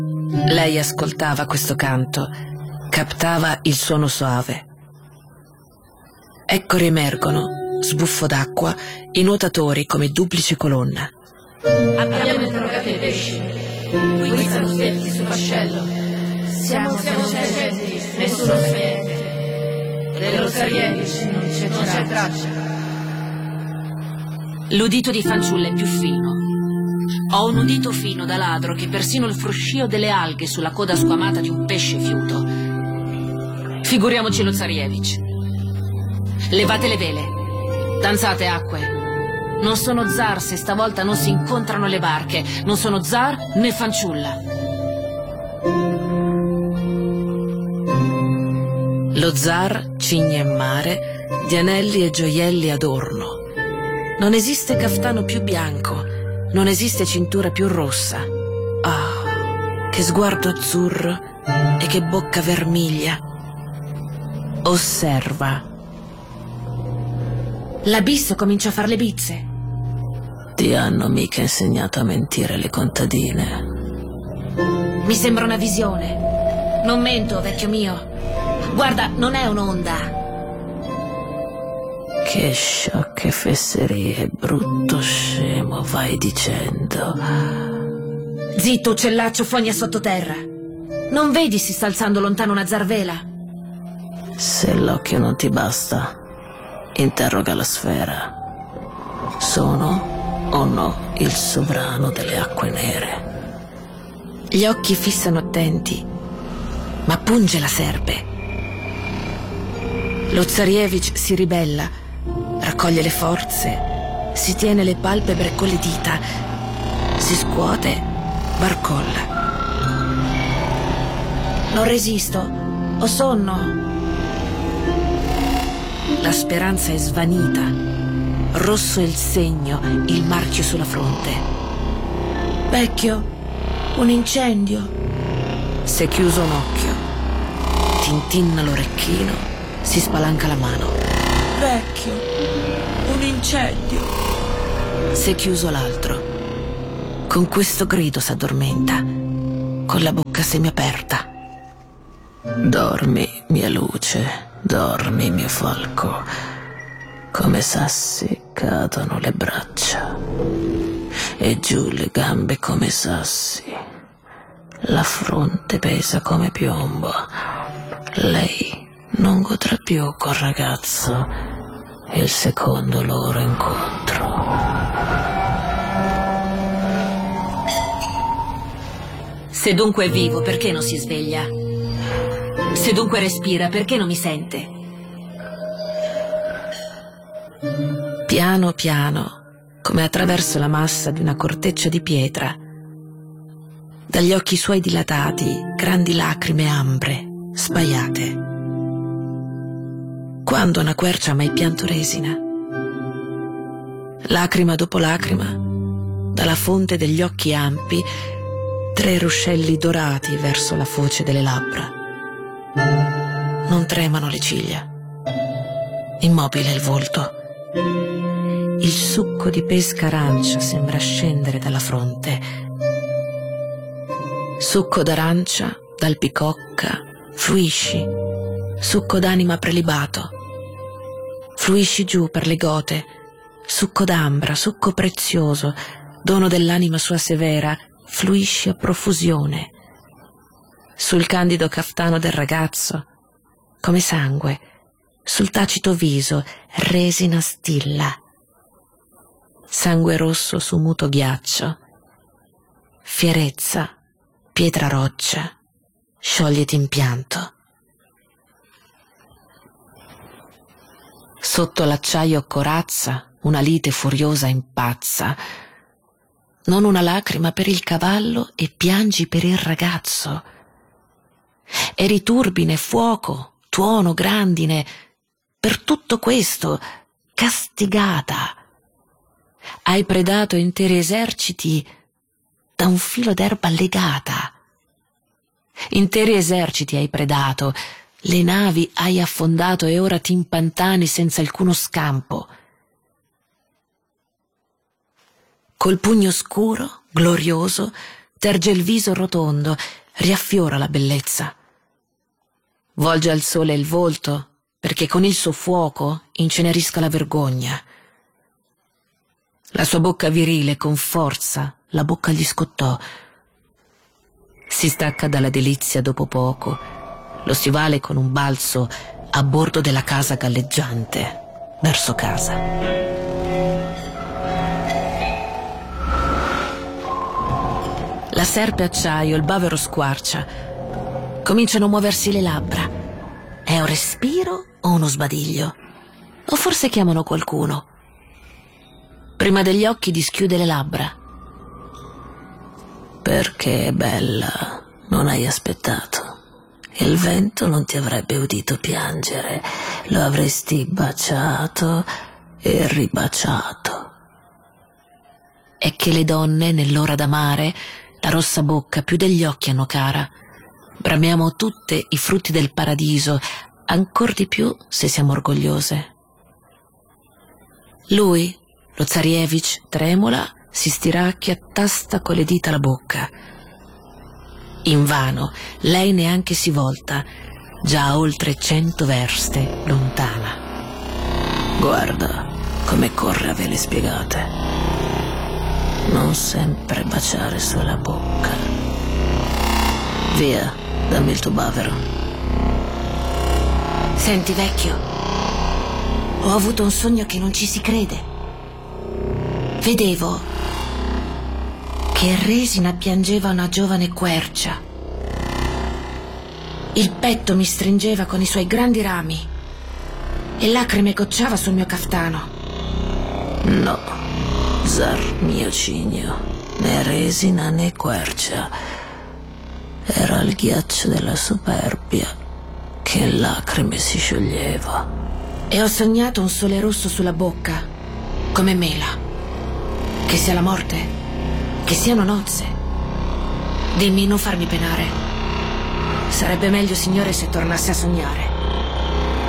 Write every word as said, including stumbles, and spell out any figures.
Lei ascoltava questo canto, captava il suono soave. Ecco riemergono, sbuffo d'acqua, i nuotatori come duplice colonna. Abbiamo interrogato i pesci. Qui stanno fermi sul vascello. Siamo siamo ciechi, nessuno sa niente. Dello Zarievich non c'è non c'è traccia. L'udito di fanciulla è più fino. Ho un udito fino da ladro che persino il fruscio delle alghe sulla coda squamata di un pesce fiuto. Figuriamoci lo Zarievich. Levate le vele. Danzate, acque. Non sono zar se stavolta non si incontrano le barche. Non sono zar né fanciulla. Lo zar cigne in mare di anelli e gioielli adorno. Non esiste caftano più bianco, non esiste cintura più rossa. Ah, che sguardo azzurro e che bocca vermiglia. Osserva. L'abisso comincia a far le bizze. Ti hanno mica insegnato a mentire le contadine. Mi sembra una visione. Non mento, vecchio mio. Guarda, non è un'onda. Che sciocche fesserie, brutto scemo, vai dicendo. Zitto, uccellaccio, fogna sottoterra. Non vedi si sta alzando lontano una zarvela? Se l'occhio non ti basta, interroga la sfera. Sono o no il sovrano delle acque nere? Gli occhi fissano attenti, ma punge la serpe. Lo Zarievich si ribella, raccoglie le forze, si tiene le palpebre con le dita, si scuote, barcolla. Non resisto, ho sonno. La speranza è svanita. Rosso è il segno, il marchio sulla fronte. Vecchio, un incendio. Si è chiuso un occhio, tintinna l'orecchino, si spalanca la mano. Vecchio, un incendio. Si è chiuso l'altro. Con questo grido s'addormenta, con la bocca semiaperta. Dormi, mia luce, dormi, mio falco. Come sassi cadono le braccia e giù le gambe come sassi. La fronte pesa come piombo. Lei non godrà più col ragazzo il secondo loro incontro. Se dunque è vivo, perché non si sveglia? Se dunque respira, perché non mi sente? Piano piano, come attraverso la massa di una corteccia di pietra, dagli occhi suoi dilatati, grandi lacrime ambre, sbaiate. Quando una quercia ha mai pianto resina? Lacrima dopo lacrima, dalla fonte degli occhi ampi, tre ruscelli dorati verso la foce delle labbra. Non tremano le ciglia, immobile il volto. Il succo di pesca arancia sembra scendere dalla fronte. Succo d'arancia, d'albicocca, fluisci, succo d'anima prelibato. Fluisci giù per le gote, succo d'ambra, succo prezioso, dono dell'anima sua severa, fluisci a profusione. Sul candido caftano del ragazzo, come sangue, sul tacito viso, resina stilla. Sangue rosso su muto ghiaccio. Fierezza, pietra roccia, scioglieti in pianto. Sotto l'acciaio corazza, una lite furiosa impazza. Non una lacrima per il cavallo e piangi per il ragazzo. Eri turbine, fuoco, tuono, grandine, per tutto questo, castigata. Hai predato interi eserciti da un filo d'erba legata. Interi eserciti hai predato, le navi hai affondato e ora ti impantani senza alcuno scampo. Col pugno scuro, glorioso, terge il viso rotondo, riaffiora la bellezza. Volge al sole il volto perché con il suo fuoco incenerisca la vergogna. La sua bocca virile con forza, la bocca gli scottò. Si stacca dalla delizia dopo poco, lo stivale con un balzo a bordo della casa galleggiante, verso casa. La serpe acciaio, il bavero squarcia. Cominciano a muoversi le labbra. È un respiro o uno sbadiglio? O forse chiamano qualcuno? Prima degli occhi dischiude le labbra. Perché, bella, non hai aspettato. Il vento non ti avrebbe udito piangere, lo avresti baciato e ribaciato. È che le donne, nell'ora d'amare, la rossa bocca più degli occhi hanno cara. Bramiamo tutte i frutti del paradiso, ancor di più se siamo orgogliose. Lui, lo Zarievich, tremola, si stiracchia, tasta con le dita la bocca. Invano, lei neanche si volta, già a oltre cento verste lontana. Guarda come corre a vele spiegate. Non sempre baciare sulla bocca. Via, dammi il tuo bavero. Senti, vecchio, ho avuto un sogno che non ci si crede. Vedevo che Resina piangeva una giovane quercia. Il petto mi stringeva con i suoi grandi rami e lacrime gocciava sul mio caftano. No, zar mio cigno, né Resina né quercia. Era il ghiaccio della superbia che in lacrime si scioglieva. E ho sognato un sole rosso sulla bocca, come mela. Che sia la morte, che siano nozze. Dimmi, non farmi penare. Sarebbe meglio, signore, se tornasse a sognare.